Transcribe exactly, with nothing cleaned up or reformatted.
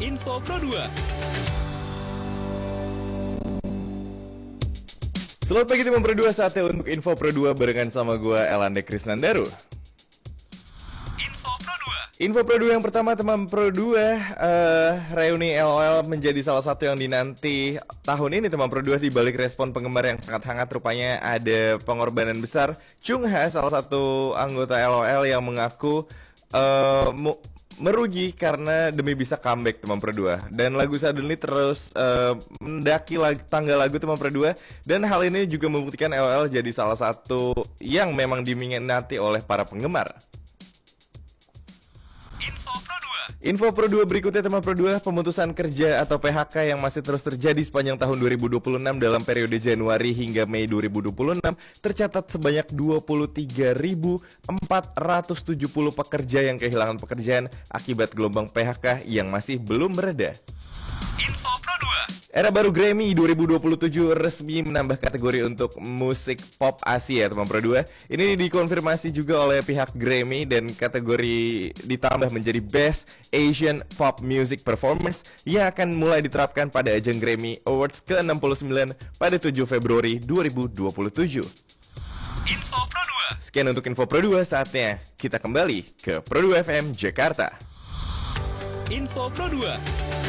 Info Pro dua. Selamat pagi teman Pro dua, saatnya untuk Info Pro dua barengan sama gue Elande Krisnandaru. Info Pro dua. Info Pro dua yang pertama teman Pro dua, uh, reuni L O L menjadi salah satu yang dinanti tahun ini teman Pro dua. Di balik respon penggemar yang sangat hangat, rupanya ada pengorbanan besar. Chung Ha, salah satu anggota L O L yang mengaku uh, mu merugi karena demi bisa comeback teman Pro dua. Dan lagu Suddenly terus uh, mendaki lag tangga lagu teman Pro dua. Dan hal ini juga membuktikan L O L jadi salah satu yang memang diminati oleh para penggemar. Info Pro dua. Info Pro dua berikutnya teman Pro dua, pemutusan kerja atau P H K yang masih terus terjadi sepanjang tahun dua ribu dua puluh enam dalam periode Januari hingga Mei dua ribu dua puluh enam tercatat sebanyak dua puluh tiga ribu empat ratus tujuh puluh pekerja yang kehilangan pekerjaan akibat gelombang P H K yang masih belum mereda. Info Pro dua. Era baru Grammy dua ribu dua puluh tujuh resmi menambah kategori untuk musik pop Asia teman Pro dua. Ini dikonfirmasi juga oleh pihak Grammy dan kategori ditambah menjadi Best Asian Pop Music Performance yang akan mulai diterapkan pada ajang Grammy Awards ke enam puluh sembilan pada tujuh Februari dua ribu dua puluh tujuh. Info Pro dua. Sekian untuk Info Pro dua, saatnya kita kembali ke Pro dua F M Jakarta. Info Pro dua.